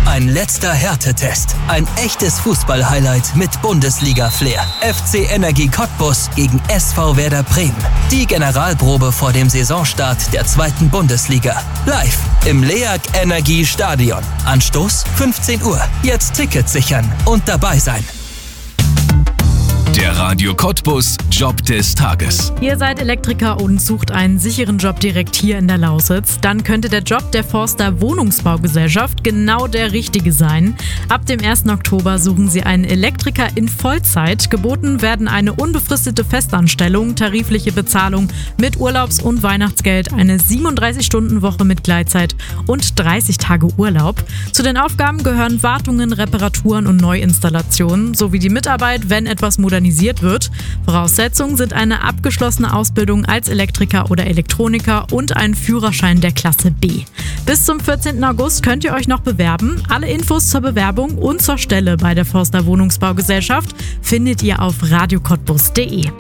Ein letzter Härtetest. Ein echtes Fußball-Highlight mit Bundesliga-Flair. FC Energie Cottbus gegen SV Werder Bremen. Die Generalprobe vor dem Saisonstart der 2. Bundesliga. Live im LEAG Energie Stadion. Anstoß 15 Uhr. Jetzt Tickets sichern und dabei sein. Der Radio Cottbus Job des Tages. Ihr seid Elektriker und sucht einen sicheren Job direkt hier in der Lausitz. Dann könnte der Job der Forster Wohnungsbaugesellschaft genau der richtige sein. Ab dem 1. Oktober suchen sie einen Elektriker in Vollzeit. Geboten werden eine unbefristete Festanstellung, tarifliche Bezahlung mit Urlaubs- und Weihnachtsgeld, eine 37-Stunden-Woche mit Gleitzeit und 30 Tage Urlaub. Zu den Aufgaben gehören Wartungen, Reparaturen und Neuinstallationen sowie die Mitarbeit, wenn etwas modernisiert wird. Voraussetzungen sind eine abgeschlossene Ausbildung als Elektriker oder Elektroniker und ein Führerschein der Klasse B. Bis zum 14. August könnt ihr euch noch bewerben. Alle Infos zur Bewerbung und zur Stelle bei der Forster Wohnungsbaugesellschaft findet ihr auf radiocottbus.de.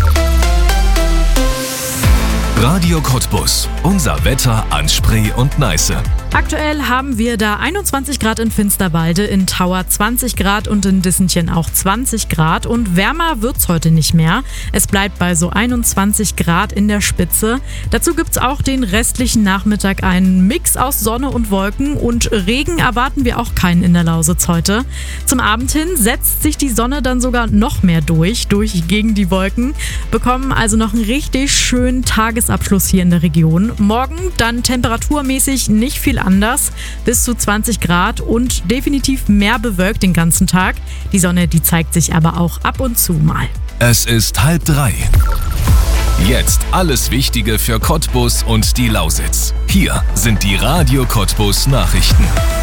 Radio Cottbus. Unser Wetter an Spree und Neiße. Aktuell haben wir da 21 Grad in Finsterwalde, in Tauer 20 Grad und in Dissenchen auch 20 Grad. Und wärmer wird's heute nicht mehr. Es bleibt bei so 21 Grad in der Spitze. Dazu gibt's auch den restlichen Nachmittag einen Mix aus Sonne und Wolken. Und Regen erwarten wir auch keinen in der Lausitz heute. Zum Abend hin setzt sich die Sonne dann sogar noch mehr durch gegen die Wolken. Bekommen also noch einen richtig schönen Tagesabschluss hier in der Region. Morgen dann temperaturmäßig nicht viel anders, bis zu 20 Grad und definitiv mehr bewölkt den ganzen Tag. Die Sonne, die zeigt sich aber auch ab und zu mal. Es ist 2:30. Jetzt alles Wichtige für Cottbus und die Lausitz. Hier sind die Radio Cottbus Nachrichten.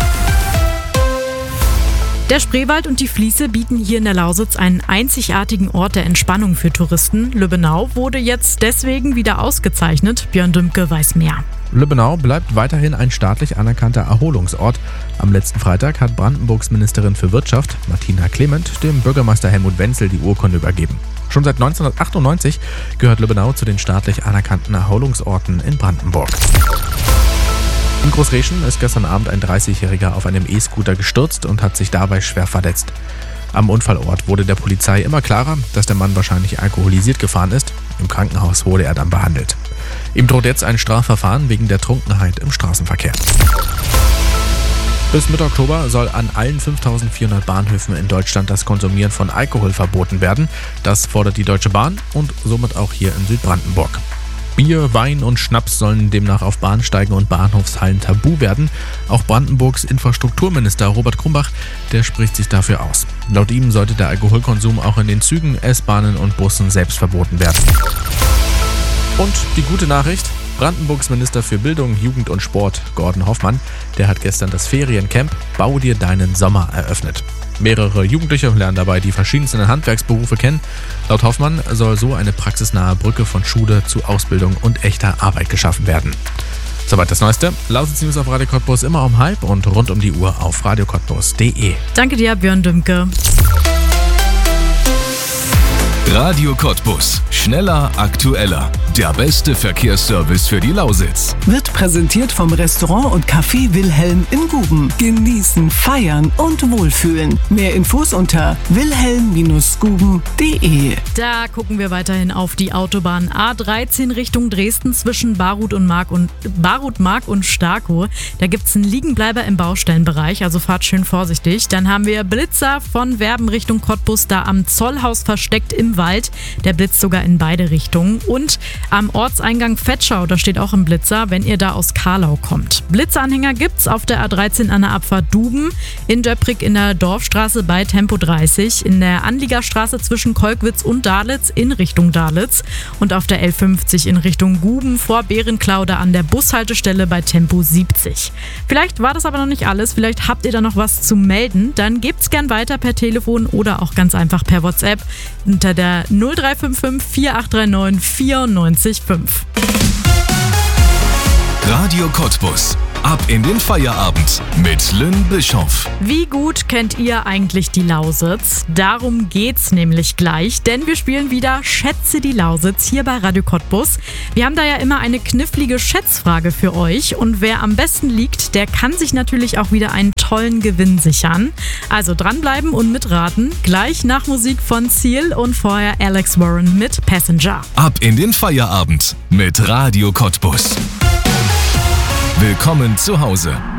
Der Spreewald und die Fließe bieten hier in der Lausitz einen einzigartigen Ort der Entspannung für Touristen. Lübbenau wurde jetzt deswegen wieder ausgezeichnet. Björn Dümke weiß mehr. Lübbenau bleibt weiterhin ein staatlich anerkannter Erholungsort. Am letzten Freitag hat Brandenburgs Ministerin für Wirtschaft, Martina Clement, dem Bürgermeister Helmut Wenzel die Urkunde übergeben. Schon seit 1998 gehört Lübbenau zu den staatlich anerkannten Erholungsorten in Brandenburg. In Großreschen ist gestern Abend ein 30-Jähriger auf einem E-Scooter gestürzt und hat sich dabei schwer verletzt. Am Unfallort wurde der Polizei immer klarer, dass der Mann wahrscheinlich alkoholisiert gefahren ist. Im Krankenhaus wurde er dann behandelt. Ihm droht jetzt ein Strafverfahren wegen der Trunkenheit im Straßenverkehr. Bis Mitte Oktober soll an allen 5.400 Bahnhöfen in Deutschland das Konsumieren von Alkohol verboten werden. Das fordert die Deutsche Bahn und somit auch hier in Südbrandenburg. Bier, Wein und Schnaps sollen demnach auf Bahnsteigen und Bahnhofshallen tabu werden. Auch Brandenburgs Infrastrukturminister Robert Krumbach, der spricht sich dafür aus. Laut ihm sollte der Alkoholkonsum auch in den Zügen, S-Bahnen und Bussen selbst verboten werden. Und die gute Nachricht: Brandenburgs Minister für Bildung, Jugend und Sport, Gordon Hoffmann, der hat gestern das Feriencamp Bau dir deinen Sommer eröffnet. Mehrere Jugendliche lernen dabei die verschiedensten Handwerksberufe kennen. Laut Hoffmann soll so eine praxisnahe Brücke von Schule zu Ausbildung und echter Arbeit geschaffen werden. Soweit das Neueste. Lausitz News auf Radio Cottbus immer um 12:30 und rund um die Uhr auf radiocottbus.de. Danke dir, Björn Dümke. Radio Cottbus. Schneller, aktueller. Der beste Verkehrsservice für die Lausitz. Wird präsentiert vom Restaurant und Café Wilhelm in Guben. Genießen, feiern und wohlfühlen. Mehr Infos unter wilhelm-guben.de. Da gucken wir weiterhin auf die Autobahn A13 Richtung Dresden zwischen Barut-Mark und Starkow. Da gibt es einen Liegenbleiber im Baustellenbereich, also fahrt schön vorsichtig. Dann haben wir Blitzer von Werben Richtung Cottbus, da am Zollhaus versteckt im Wald. Der blitzt sogar in beide Richtungen. Und am Ortseingang Vetschau, da steht auch ein Blitzer, wenn ihr da aus Karlau kommt. Blitzanhänger gibt's auf der A13 an der Abfahrt Duben, in Döprig in der Dorfstraße bei Tempo 30, in der Anliegerstraße zwischen Kolkwitz und Dalitz in Richtung Dalitz und auf der L50 in Richtung Guben vor Bärenklaude an der Bushaltestelle bei Tempo 70. Vielleicht war das aber noch nicht alles, vielleicht habt ihr da noch was zu melden, dann gebt's gern weiter per Telefon oder auch ganz einfach per WhatsApp unter der 0355 4839 94 5. Radio Cottbus. Ab in den Feierabend mit Lynn Bischoff. Wie gut kennt ihr eigentlich die Lausitz? Darum geht's nämlich gleich, denn wir spielen wieder Schätze die Lausitz hier bei Radio Cottbus. Wir haben da ja immer eine knifflige Schätzfrage für euch und wer am besten liegt, der kann sich natürlich auch wieder einen tollen Gewinn sichern. Also dranbleiben und mitraten. Gleich nach Musik von Seal und vorher Alex Warren mit Passenger. Ab in den Feierabend mit Radio Cottbus. Willkommen zu Hause.